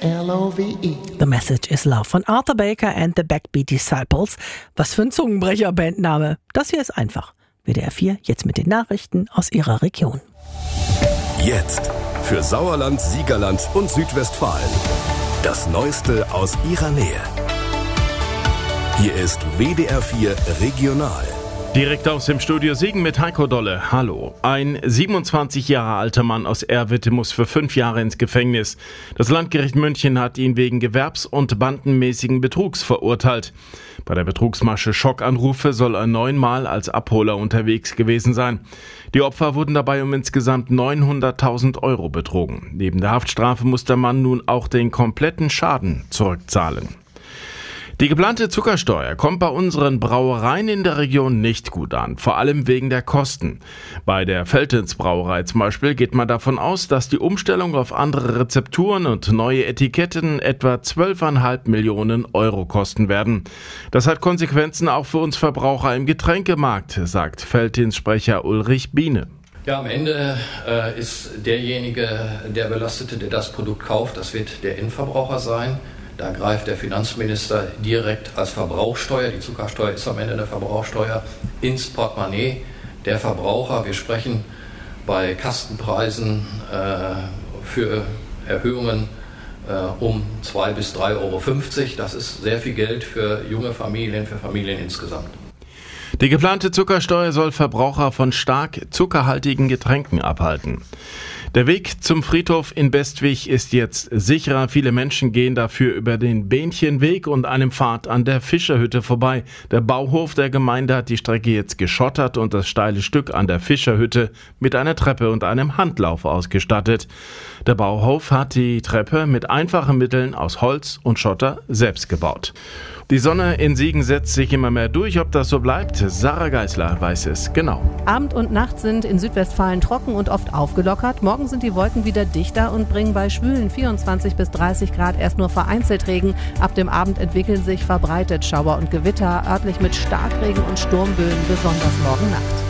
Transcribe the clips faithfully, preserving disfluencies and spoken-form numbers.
L O V E. The Message is Love von Arthur Baker and the Backbeat Disciples. Was für ein Zungenbrecher-Bandname. Das hier ist einfach. W D R vier, jetzt mit den Nachrichten aus Ihrer Region. Jetzt für Sauerland, Siegerland und Südwestfalen. Das Neueste aus Ihrer Nähe. Hier ist W D R vier Regional. Direkt aus dem Studio Siegen mit Heiko Dolle. Hallo. Ein siebenundzwanzig Jahre alter Mann aus Erwitte muss für fünf Jahre ins Gefängnis. Das Landgericht München hat ihn wegen gewerbs- und bandenmäßigen Betrugs verurteilt. Bei der Betrugsmasche Schockanrufe soll er neunmal als Abholer unterwegs gewesen sein. Die Opfer wurden dabei um insgesamt neunhunderttausend Euro betrogen. Neben der Haftstrafe muss der Mann nun auch den kompletten Schaden zurückzahlen. Die geplante Zuckersteuer kommt bei unseren Brauereien in der Region nicht gut an, vor allem wegen der Kosten. Bei der Veltins Brauerei zum Beispiel geht man davon aus, dass die Umstellung auf andere Rezepturen und neue Etiketten etwa zwölf Komma fünf Millionen Euro kosten werden. Das hat Konsequenzen auch für uns Verbraucher im Getränkemarkt, sagt Veltins-Sprecher Ulrich Biene. Ja, am Ende äh, ist derjenige, der Belastete, der das Produkt kauft, das wird der Endverbraucher sein. Da greift der Finanzminister direkt als Verbrauchsteuer, die Zuckersteuer ist am Ende eine Verbrauchsteuer, ins Portemonnaie der Verbraucher. Wir sprechen bei Kastenpreisen äh, für Erhöhungen äh, um zwei bis drei Euro fünfzig. Das ist sehr viel Geld für junge Familien, für Familien insgesamt. Die geplante Zuckersteuer soll Verbraucher von stark zuckerhaltigen Getränken abhalten. Der Weg zum Friedhof in Bestwig ist jetzt sicherer. Viele Menschen gehen dafür über den Bähnchenweg und einem Pfad an der Fischerhütte vorbei. Der Bauhof der Gemeinde hat die Strecke jetzt geschottert und das steile Stück an der Fischerhütte mit einer Treppe und einem Handlauf ausgestattet. Der Bauhof hat die Treppe mit einfachen Mitteln aus Holz und Schotter selbst gebaut. Die Sonne in Siegen setzt sich immer mehr durch. Ob das so bleibt, Sarah Geisler weiß es genau. Abend und Nacht sind in Südwestfalen trocken und oft aufgelockert. Morgen sind die Wolken wieder dichter und bringen bei schwülen vierundzwanzig bis dreißig Grad erst nur vereinzelt Regen. Ab dem Abend entwickeln sich verbreitet Schauer und Gewitter, örtlich mit Starkregen und Sturmböen, besonders morgen Nacht.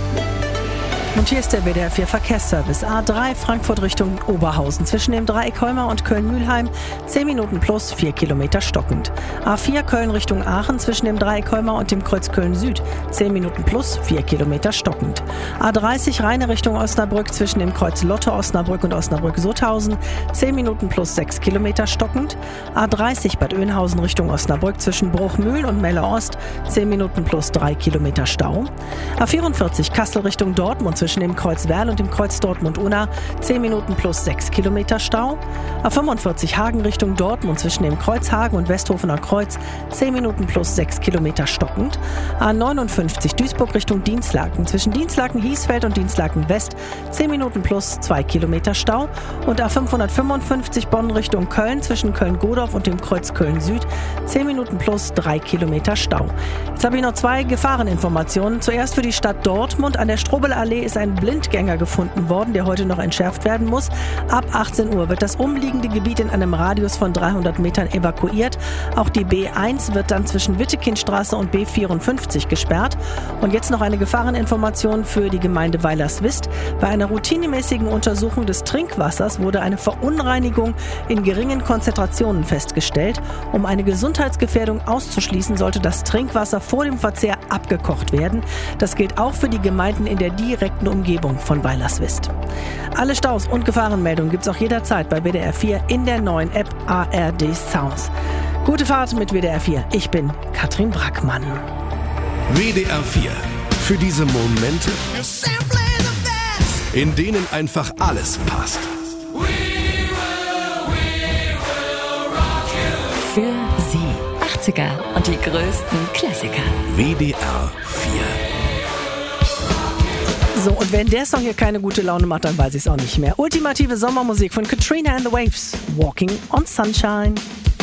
Und hier ist der W D R vier Verkehrsservice. A drei Frankfurt Richtung Oberhausen. Zwischen dem Dreieck Heumar und Köln-Mühlheim zehn Minuten plus, vier Kilometer stockend. A vier Köln Richtung Aachen. Zwischen dem Dreieck Heumar und dem Kreuz Köln-Süd zehn Minuten plus, vier Kilometer stockend. A dreißig Rheine Richtung Osnabrück. Zwischen dem Kreuz Lotte Osnabrück und Osnabrück-Sutthausen zehn Minuten plus, sechs Kilometer stockend. A dreißig Bad Oeynhausen Richtung Osnabrück. Zwischen Bruchmühl und Melle-Ost zehn Minuten plus, drei Kilometer Stau. A vierundvierzig Kassel Richtung Dortmund. Zwischen dem Kreuz Werl und dem Kreuz Dortmund-Unna zehn Minuten plus sechs Kilometer Stau. A fünfundvierzig Hagen Richtung Dortmund zwischen dem Kreuz Hagen und Westhofener Kreuz zehn Minuten plus sechs Kilometer stockend. A neunundfünfzig Duisburg Richtung Dinslaken zwischen Dinslaken-Hiesfeld und Dinslaken-West zehn Minuten plus zwei Kilometer Stau. Und A fünfhundertfünfundfünfzig Bonn Richtung Köln zwischen Köln-Godorf und dem Kreuz Köln-Süd zehn Minuten plus drei Kilometer Stau. Jetzt habe ich noch zwei Gefahreninformationen. Zuerst für die Stadt Dortmund. An der Strobel-Allee ist ein Blindgänger gefunden worden, der heute noch entschärft werden muss. Ab achtzehn Uhr wird das umliegende Gebiet in einem Radius von dreihundert Metern evakuiert. Auch die B eins wird dann zwischen Wittekindstraße und B vierundfünfzig gesperrt. Und jetzt noch eine Gefahreninformation für die Gemeinde Weilerswist. Bei einer routinemäßigen Untersuchung des Trinkwassers wurde eine Verunreinigung in geringen Konzentrationen festgestellt. Um eine Gesundheitsgefährdung auszuschließen, sollte das Trinkwasser vor dem Verzehr abgekocht werden. Das gilt auch für die Gemeinden in der direkten Umgebung von Weilerswist. Alle Staus und Gefahrenmeldungen gibt es auch jederzeit bei W D R vier in der neuen App A R D Sounds. Gute Fahrt mit W D R vier. Ich bin Katrin Brackmann. W D R vier. Für diese Momente, in denen einfach alles passt. Für Sie. achtziger und die größten Klassiker. W D R vier. So, und wenn der Song hier keine gute Laune macht, dann weiß ich es auch nicht mehr. Ultimative Sommermusik von Katrina and the Waves. Walking on Sunshine.